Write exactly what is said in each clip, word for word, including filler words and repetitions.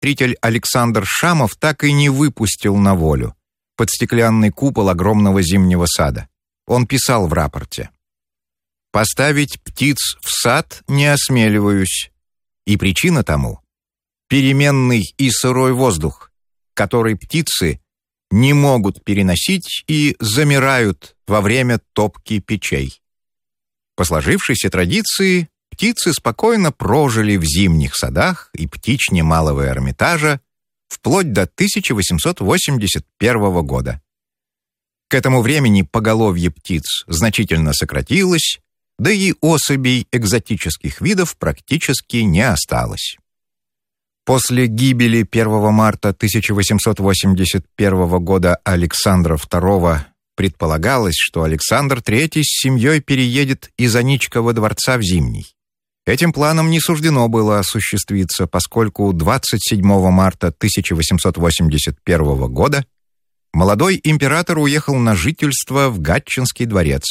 смотритель Александр Шамов так и не выпустил на волю под стеклянный купол огромного зимнего сада. Он писал в рапорте: «Поставить птиц в сад не осмеливаюсь, и причина тому — переменный и сырой воздух, который птицы не могут переносить и замирают во время топки печей». По сложившейся традиции, птицы спокойно прожили в зимних садах и птичне Малого Эрмитажа вплоть до тысяча восемьсот восемьдесят первого года. К этому времени поголовье птиц значительно сократилось, да и особей экзотических видов практически не осталось. После гибели первого марта тысяча восемьсот восемьдесят первого года Александра второго предполагалось, что Александр третий с семьей переедет из Аничкова дворца в Зимний. Этим планом не суждено было осуществиться, поскольку двадцать седьмого марта тысяча восемьсот восемьдесят первого года молодой император уехал на жительство в Гатчинский дворец.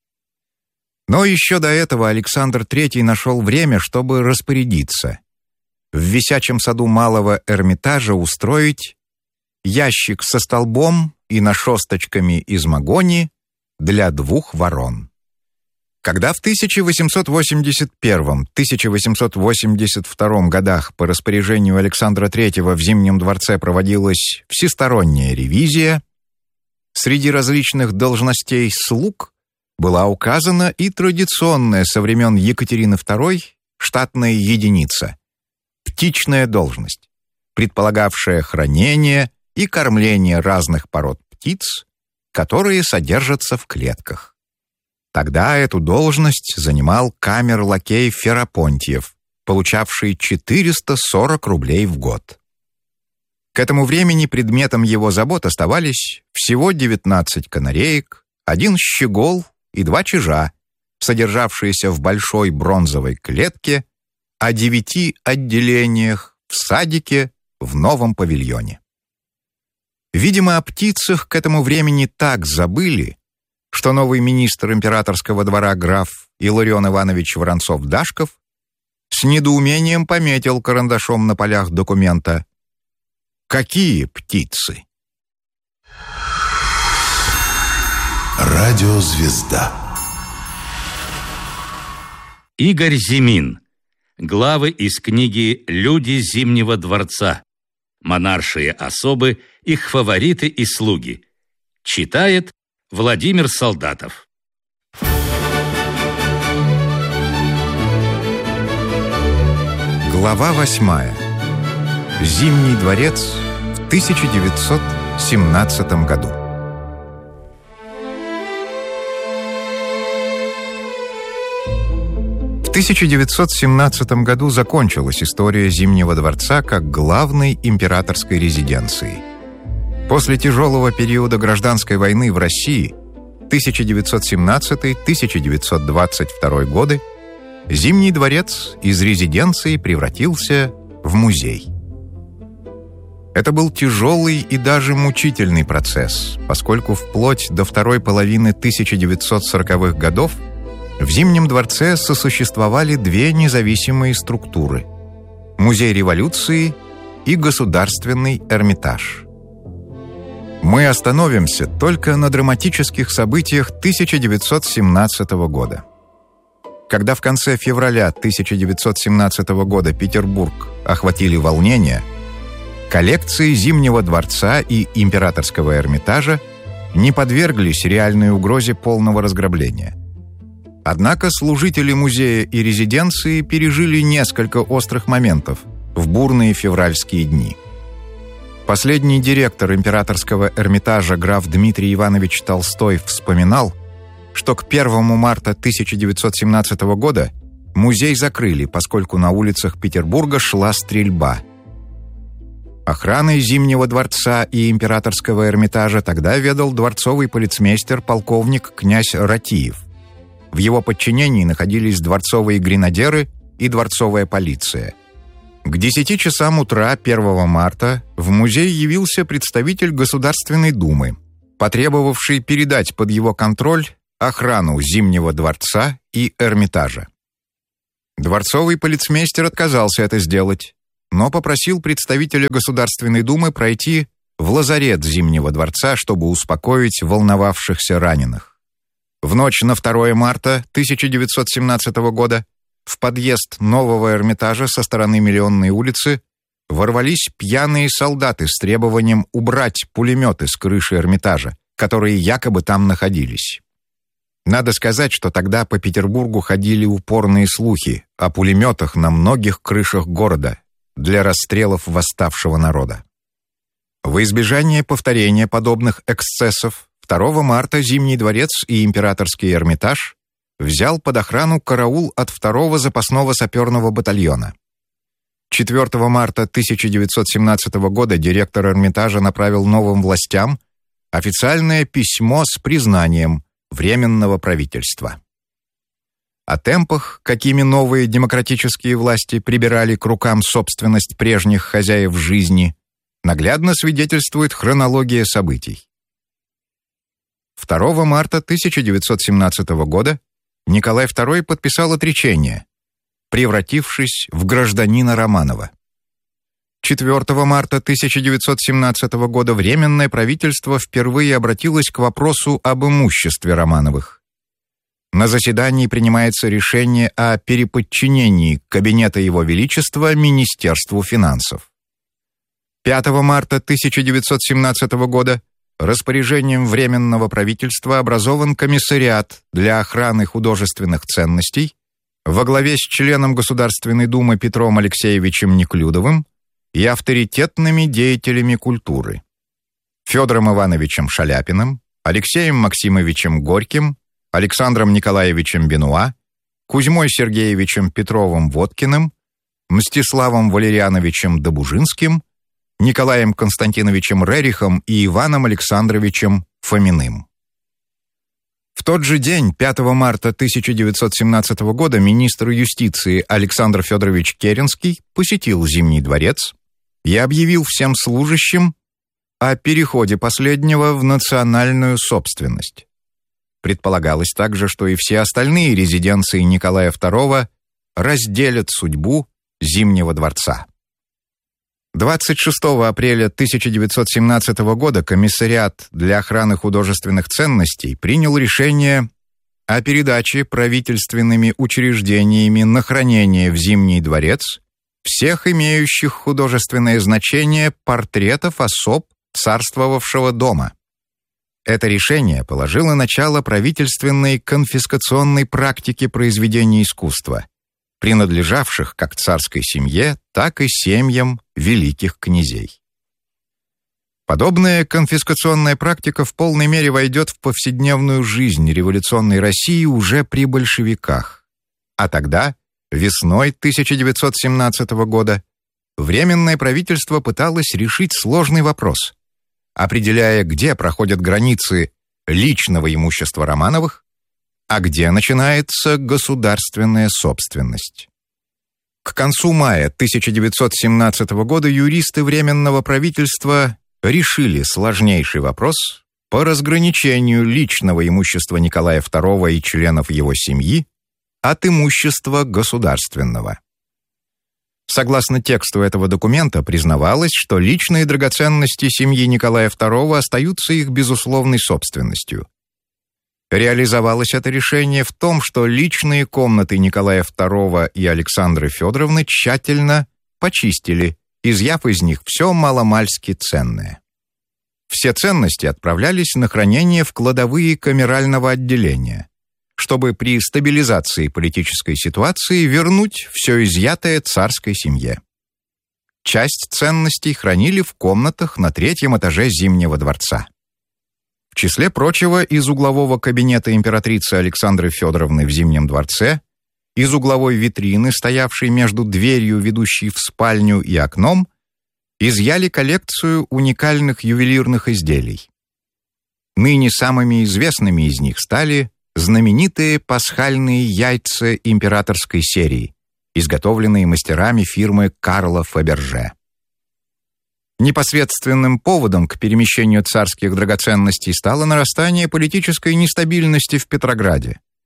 Но еще до этого Александр третий нашел время, чтобы распорядиться в висячем саду Малого Эрмитажа устроить ящик со столбом и нашосточками из магони для двух ворон. Когда в тысяча восемьсот восемьдесят первом — тысяча восемьсот восемьдесят втором годах по распоряжению Александра третьего в Зимнем дворце проводилась всесторонняя ревизия, среди различных должностей слуг была указана и традиционная со времен Екатерины второй штатная единица — птичная должность, предполагавшая хранение и кормление разных пород птиц, которые содержатся в клетках. Тогда эту должность занимал камер-лакей Ферапонтьев, получавший четыреста сорок рублей в год. К этому времени предметом его забот оставались всего девятнадцать канареек, один щегол и два чижа, содержавшиеся в большой бронзовой клетке, о девяти отделениях в садике в новом павильоне. Видимо, о птицах к этому времени так забыли, что новый министр императорского двора граф Илларион Иванович Воронцов-Дашков с недоумением пометил карандашом на полях документа: «Какие птицы?» Радиозвезда. Игорь Зимин. Главы из книги «Люди Зимнего дворца. Монаршие особы, их фавориты и слуги». Читает Владимир Солдатов. Глава восьмая. Зимний дворец в тысяча девятьсот семнадцатом году. В тысяча девятьсот семнадцатом году закончилась история Зимнего дворца как главной императорской резиденции. После тяжелого периода гражданской войны в России тысяча девятьсот семнадцатый — тысяча девятьсот двадцать второй годы Зимний дворец из резиденции превратился в музей. Это был тяжелый и даже мучительный процесс, поскольку вплоть до второй половины тысяча девятьсот сороковых годов в Зимнем дворце сосуществовали две независимые структуры — Музей революции и Государственный Эрмитаж. Мы остановимся только на драматических событиях тысяча девятьсот семнадцатого года. Когда в конце февраля тысяча девятьсот семнадцатого года Петербург охватили волнения, коллекции Зимнего дворца и Императорского Эрмитажа не подверглись реальной угрозе полного разграбления. Однако служители музея и резиденции пережили несколько острых моментов в бурные февральские дни. Последний директор Императорского Эрмитажа граф Дмитрий Иванович Толстой вспоминал, что к первому марта тысяча девятьсот семнадцатого года музей закрыли, поскольку на улицах Петербурга шла стрельба. Охраной Зимнего дворца и Императорского Эрмитажа тогда ведал дворцовый полицмейстер полковник князь Ратиев. В его подчинении находились дворцовые гренадеры и дворцовая полиция. К десяти часам утра первого марта в музей явился представитель Государственной Думы, потребовавший передать под его контроль охрану Зимнего дворца и Эрмитажа. Дворцовый полицмейстер отказался это сделать, но попросил представителя Государственной Думы пройти в лазарет Зимнего дворца, чтобы успокоить волновавшихся раненых. В ночь на второе марта тысяча девятьсот семнадцатого года в подъезд нового Эрмитажа со стороны Миллионной улицы ворвались пьяные солдаты с требованием убрать пулеметы с крыши Эрмитажа, которые якобы там находились. Надо сказать, что тогда по Петербургу ходили упорные слухи о пулеметах на многих крышах города для расстрелов восставшего народа. Во избежание повторения подобных эксцессов второго марта Зимний дворец и Императорский Эрмитаж взял под охрану караул от второго запасного саперного батальона. четвёртого марта тысяча девятьсот семнадцатого года директор Эрмитажа направил новым властям официальное письмо с признанием Временного правительства. О темпах, какими новые демократические власти прибирали к рукам собственность прежних хозяев жизни, наглядно свидетельствует хронология событий. второго марта тысяча девятьсот семнадцатого года Николай второй подписал отречение, превратившись в гражданина Романова. четвёртого марта тысяча девятьсот семнадцатого года Временное правительство впервые обратилось к вопросу об имуществе Романовых. На заседании принимается решение о переподчинении Кабинета Его Величества Министерству финансов. пятого марта тысяча девятьсот семнадцатого года распоряжением Временного правительства образован комиссариат для охраны художественных ценностей во главе с членом Государственной Думы Петром Алексеевичем Неклюдовым и авторитетными деятелями культуры Федором Ивановичем Шаляпиным, Алексеем Максимовичем Горьким, Александром Николаевичем Бенуа, Кузьмой Сергеевичем Петровым-Водкиным, Мстиславом Валериановичем Добужинским, Николаем Константиновичем Рерихом и Иваном Александровичем Фоминым. В тот же день, пятого марта тысяча девятьсот семнадцатого года, министр юстиции Александр Федорович Керенский посетил Зимний дворец и объявил всем служащим о переходе последнего в национальную собственность. Предполагалось также, что и все остальные резиденции Николая второго разделят судьбу Зимнего дворца. двадцать шестого апреля тысяча девятьсот семнадцатого года комиссариат для охраны художественных ценностей принял решение о передаче правительственными учреждениями на хранение в Зимний дворец всех имеющих художественное значение портретов особ царствовавшего дома. Это решение положило начало правительственной конфискационной практике произведений искусства, принадлежавших как царской семье, так и семьям великих князей. Подобная конфискационная практика в полной мере войдет в повседневную жизнь революционной России уже при большевиках. А тогда, весной тысяча девятьсот семнадцатого года, Временное правительство пыталось решить сложный вопрос, определяя, где проходят границы личного имущества Романовых, а где начинается государственная собственность. К концу мая тысяча девятьсот семнадцатого года юристы Временного правительства решили сложнейший вопрос по разграничению личного имущества Николая второго и членов его семьи от имущества государственного. Согласно тексту этого документа, признавалось, что личные драгоценности семьи Николая второго остаются их безусловной собственностью. Реализовалось это решение в том, что личные комнаты Николая второго и Александры Федоровны тщательно почистили, изъяв из них все маломальски ценное. Все ценности отправлялись на хранение в кладовые камерального отделения, чтобы при стабилизации политической ситуации вернуть все изъятое царской семье. Часть ценностей хранили в комнатах на третьем этаже Зимнего дворца. В числе прочего, из углового кабинета императрицы Александры Федоровны в Зимнем дворце, из угловой витрины, стоявшей между дверью, ведущей в спальню, и окном, изъяли коллекцию уникальных ювелирных изделий. Ныне самыми известными из них стали знаменитые пасхальные яйца императорской серии, изготовленные мастерами фирмы Карла Фаберже. Непосредственным поводом к перемещению царских драгоценностей стало нарастание политической нестабильности в Петрограде.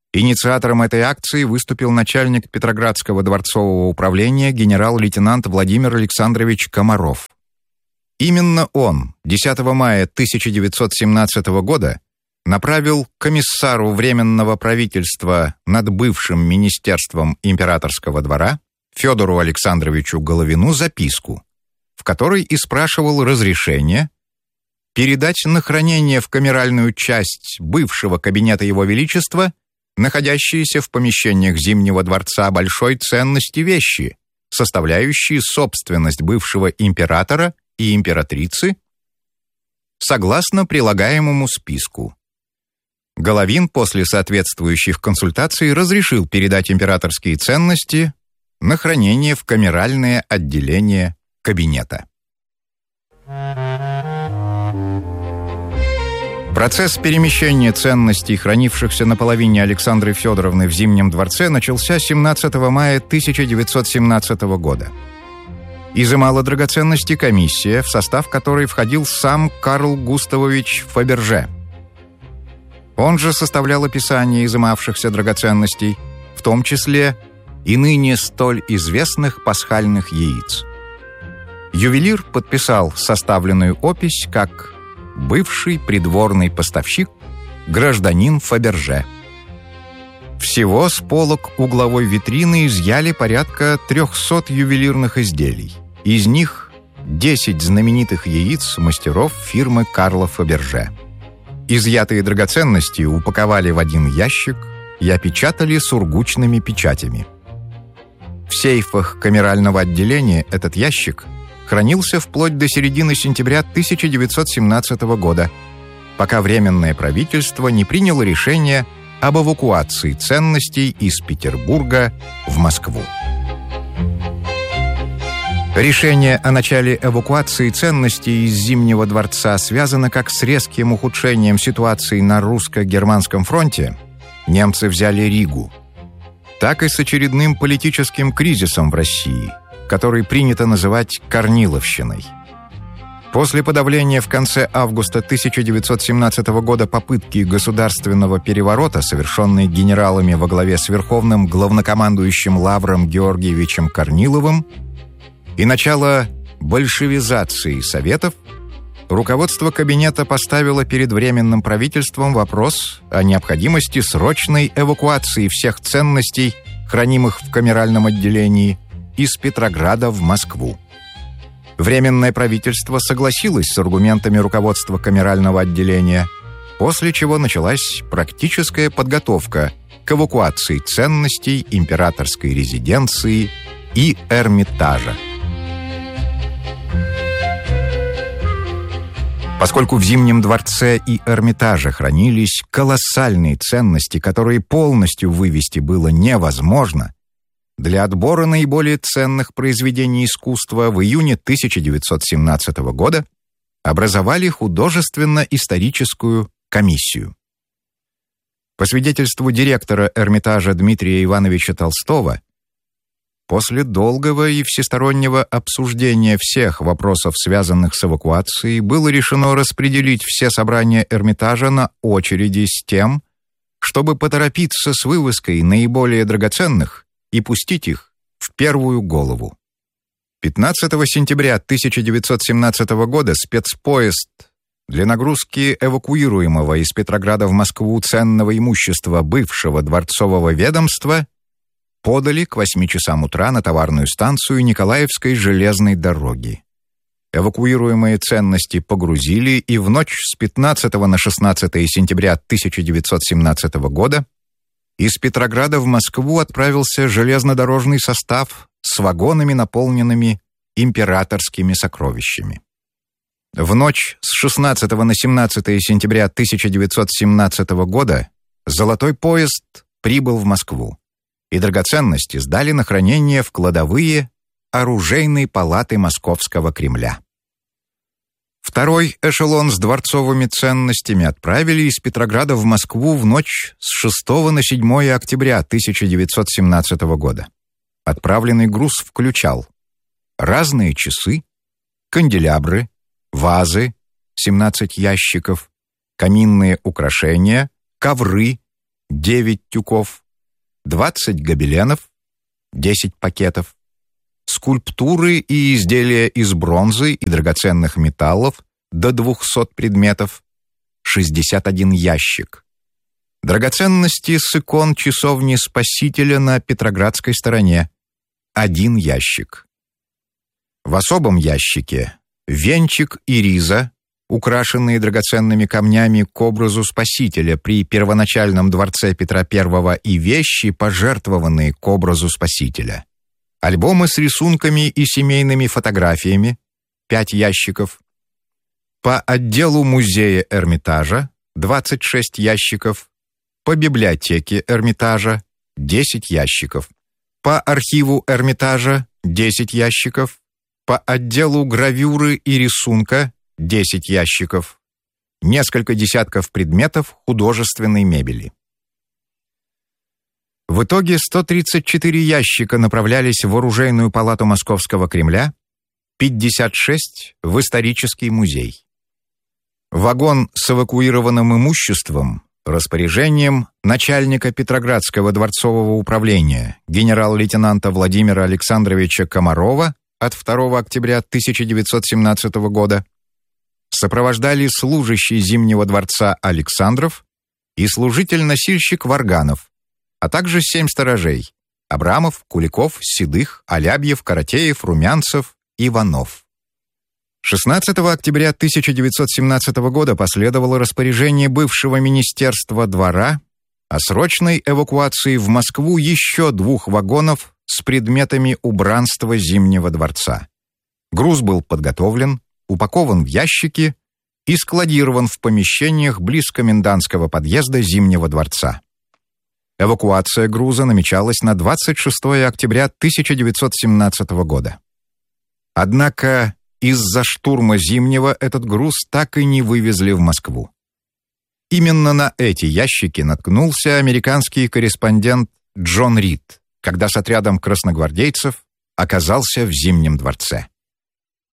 Инициатором этой акции выступил начальник Петроградского дворцового управления генерал-лейтенант Владимир Александрович Комаров. Именно он десятого мая тысяча девятьсот семнадцатого года направил комиссару Временного правительства над бывшим Министерством императорского двора Федору Александровичу Головину записку, в которой и спрашивал разрешения передать на хранение в камеральную часть бывшего кабинета Его Величества находящиеся в помещениях Зимнего дворца большой ценности вещи, составляющие собственность бывшего императора и императрицы, согласно прилагаемому списку. Головин после соответствующих консультаций разрешил передать императорские ценности на хранение в камеральное отделение кабинета. Процесс перемещения ценностей, хранившихся на половине Александры Федоровны в Зимнем дворце, начался семнадцатого мая тысяча девятьсот семнадцатого года. Изымала драгоценности комиссия, в состав которой входил сам Карл Густавович Фаберже. Он же составлял описание изымавшихся драгоценностей, в том числе и ныне столь известных пасхальных яиц. Ювелир подписал составленную опись как «бывший придворный поставщик, гражданин Фаберже». Всего с полок угловой витрины изъяли порядка трехсот ювелирных изделий. Из них десять знаменитых яиц мастеров фирмы Карла Фаберже. Изъятые драгоценности упаковали в один ящик и опечатали сургучными печатями. В сейфах камерального отделения этот ящик хранился вплоть до середины сентября тысяча девятьсот семнадцатого года, пока Временное правительство не приняло решение об эвакуации ценностей из Петербурга в Москву. Решение о начале эвакуации ценностей из Зимнего дворца связано как с резким ухудшением ситуации на русско-германском фронте — немцы взяли Ригу, так и с очередным политическим кризисом в России, который принято называть Корниловщиной. После подавления в конце августа тысяча девятьсот семнадцатого года попытки государственного переворота, совершенной генералами во главе с верховным главнокомандующим Лавром Георгиевичем Корниловым, и начала большевизации Советов, руководство кабинета поставило перед Временным правительством вопрос о необходимости срочной эвакуации всех ценностей, хранимых в камеральном отделении, из Петрограда в Москву. Временное правительство согласилось с аргументами руководства камерального отделения, после чего началась практическая подготовка к эвакуации ценностей императорской резиденции и Эрмитажа. Поскольку в Зимнем дворце и Эрмитаже хранились колоссальные ценности, которые полностью вывести было невозможно, для отбора наиболее ценных произведений искусства в июне тысяча девятьсот семнадцатого года образовали художественно-историческую комиссию. По свидетельству директора Эрмитажа Дмитрия Ивановича Толстого, после долгого и всестороннего обсуждения всех вопросов, связанных с эвакуацией, было решено распределить все собрания Эрмитажа на очереди с тем, чтобы поторопиться с вывозкой наиболее драгоценных и пустить их в первую голову. пятнадцатого сентября тысяча девятьсот семнадцатого года спецпоезд для нагрузки эвакуируемого из Петрограда в Москву ценного имущества бывшего дворцового ведомства подали к восьми часам утра на товарную станцию Николаевской железной дороги. Эвакуируемые ценности погрузили, и в ночь с пятнадцатого на шестнадцатое сентября тысяча девятьсот семнадцатого года из Петрограда в Москву отправился железнодорожный состав с вагонами, наполненными императорскими сокровищами. В ночь с шестнадцатого на семнадцатое сентября тысяча девятьсот семнадцатого года золотой поезд прибыл в Москву, и драгоценности сдали на хранение в кладовые оружейной палаты Московского Кремля. Второй эшелон с дворцовыми ценностями отправили из Петрограда в Москву в ночь с шестого на седьмое октября тысяча девятьсот семнадцатого года. Отправленный груз включал разные часы, канделябры, вазы, семнадцать ящиков, каминные украшения, ковры, девять тюков, двадцать гобеленов, десять пакетов, скульптуры и изделия из бронзы и драгоценных металлов до двухсот предметов, шестьдесят один ящик. Драгоценности с икон часовни Спасителя на Петроградской стороне, один ящик. В особом ящике венчик и риза, украшенные драгоценными камнями к образу Спасителя при первоначальном дворце Петра Первого, и вещи, пожертвованные к образу Спасителя. Альбомы с рисунками и семейными фотографиями, пять ящиков. По отделу музея Эрмитажа, двадцать шесть ящиков. По библиотеке Эрмитажа, десять ящиков. По архиву Эрмитажа, десять ящиков. По отделу гравюры и рисунка, десять ящиков. Несколько десятков предметов художественной мебели. В итоге сто тридцать четыре ящика направлялись в оружейную палату Московского Кремля, пятьдесят шесть — в исторический музей. Вагон с эвакуированным имуществом, распоряжением начальника Петроградского дворцового управления генерал-лейтенанта Владимира Александровича Комарова от второго октября тысяча девятьсот семнадцатого года, сопровождали служащий Зимнего дворца Александров и служитель-носильщик Варганов, а также семь сторожей — Абрамов, Куликов, Седых, Алябьев, Каратеев, Румянцев, Иванов. шестнадцатого октября тысяча девятьсот семнадцатого года последовало распоряжение бывшего Министерства двора о срочной эвакуации в Москву еще двух вагонов с предметами убранства Зимнего дворца. Груз был подготовлен, упакован в ящики и складирован в помещениях близ комендантского подъезда Зимнего дворца. Эвакуация груза намечалась на двадцать шестого октября тысяча девятьсот семнадцатого года. Однако из-за штурма Зимнего этот груз так и не вывезли в Москву. Именно на эти ящики наткнулся американский корреспондент Джон Рид, когда с отрядом красногвардейцев оказался в Зимнем дворце.